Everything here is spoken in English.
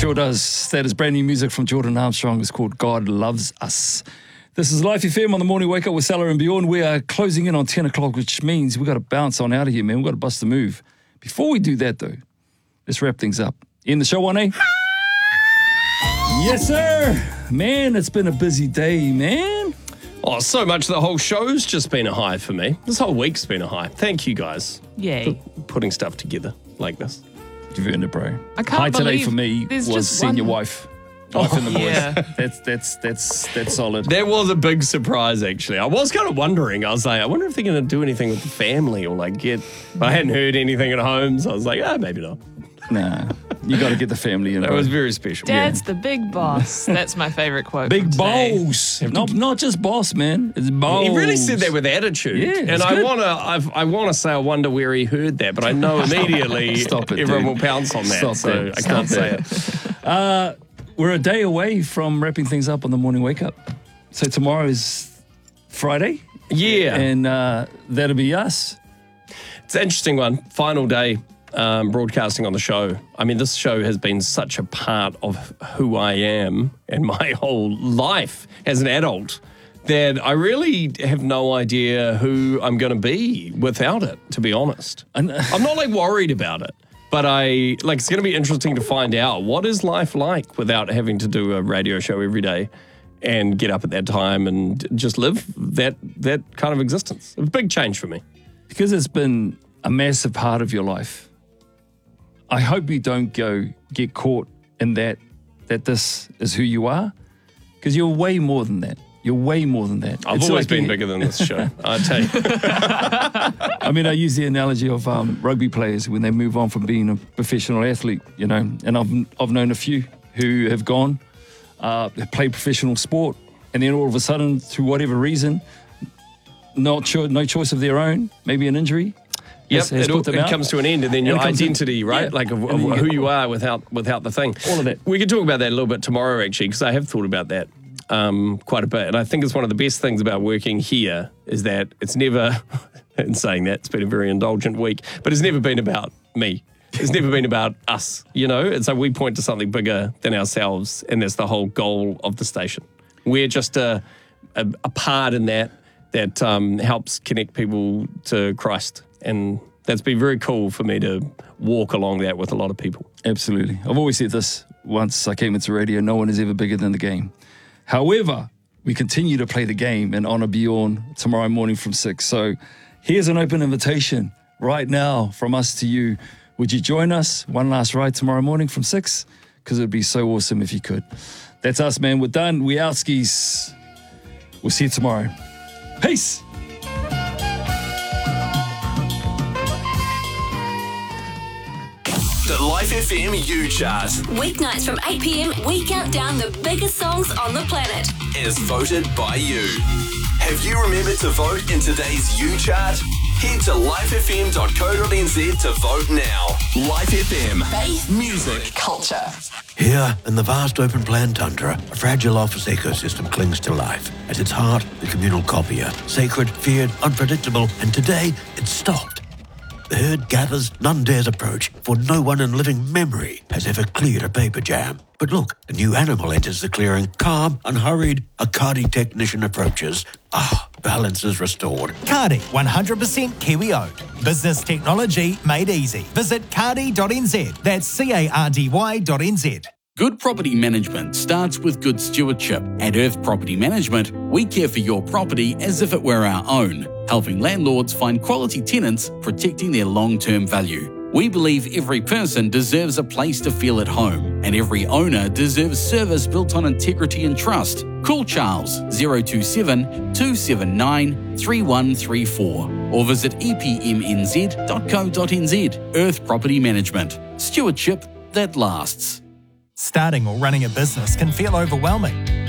sure does. That is brand new music from Jordan Armstrong. It's called God Loves Us. This is Life FM on the Morning Wake Up with Salah and Bjorn. We are closing in on 10 o'clock, which means we've got to bounce on out of here, man. We've got to bust the move. Before we do that, though, let's wrap things up. In the show, 1A? Yes, sir. Man, it's been a busy day, man. Oh, so much. The whole show's just been a high for me. This whole week's been a high. Thank you guys Yay. for putting stuff together like this. You've earned it, bro. I can't high today believe for me there's was just seeing your one- wife. Wife and the boys. Yeah. That's solid. That was a big surprise, actually. I was kind of wondering. I was like, I wonder if they're going to do anything with the family or like get... But I hadn't heard anything at home, so I was like, maybe not. Nah, you got to get the family in. That was very special. Dad's the big boss. That's my favorite quote. Big from today. boss. Not just boss, man. It's boss. He really said that with attitude. Yeah, and it's I good. want to say I wonder where he heard that, but I know immediately Stop it, everyone dude. will pounce on that, Stop so that. I can't Stop say that. it. We're a day away from wrapping things up on the Morning Wake Up. So tomorrow is Friday. Yeah. And that'll be us. It's an interesting one. Final day broadcasting on the show. I mean, this show has been such a part of who I am and my whole life as an adult that I really have no idea who I'm going to be without it, to be honest. And, I'm not like worried about it, but it's going to be interesting to find out what is life like without having to do a radio show every day and get up at that time and just live that kind of existence. It's a big change for me. because it's been a massive part of your life, I hope you don't get caught in that this is who you are, because you're way more than that. You're way more than that. I've It's always like been bigger than this show, I tell you. I mean, I use the analogy of rugby players when they move on from being a professional athlete, you know, and I've known a few who have gone, have played professional sport, and then all of a sudden, through whatever reason, no choice of their own, maybe an injury. Yep, has put them it out. comes to an end, and then your And it comes to- identity, right? yeah. Like of And then you who get- you are without the thing. All of that. We could talk about that a little bit tomorrow, actually, because I have thought about that quite a bit. And I think it's one of the best things about working here is that it's never, in saying that, it's been a very indulgent week, but it's never been about me. It's never been about us, you know? It's like we point to something bigger than ourselves, and that's the whole goal of the station. We're just a part in that helps connect people to Christ. And that's been very cool for me to walk along that with a lot of people. Absolutely. I've always said this once I came into radio, no one is ever bigger than the game. However, we continue to play the game and honour Bjorn tomorrow morning from 6. So here's an open invitation right now from us to you. Would you join us one last ride tomorrow morning from 6? Because it would be so awesome if you could. That's us, man. We're done. We out skis. We'll see you tomorrow. Peace. The Life FM U Chart Weeknights from 8 p.m, we count down the biggest songs on the planet. is voted by you. Have you remembered to vote in today's U Chart? Head to lifefm.co.nz to vote now. Life FM. Faith, Music. culture. Here, in the vast open plan tundra, a fragile office ecosystem clings to life. At its heart, the communal copier. Sacred, feared, unpredictable, and today, it's stopped. The herd gathers, none dares approach, for no one in living memory has ever cleared a paper jam. But look, a new animal enters the clearing, calm, unhurried. A Cardi technician approaches. Balance is restored. Cardi, 100% Kiwi-owned. Business technology made easy. Visit cardi.nz. That's cardy.nz. Good property management starts with good stewardship. At Earth Property Management, we care for your property as if it were our own, helping landlords find quality tenants, protecting their long-term value. We believe every person deserves a place to feel at home, and every owner deserves service built on integrity and trust. Call Charles 027 279 3134 or visit epmnz.co.nz. Earth Property Management. Stewardship that lasts. Starting or running a business can feel overwhelming.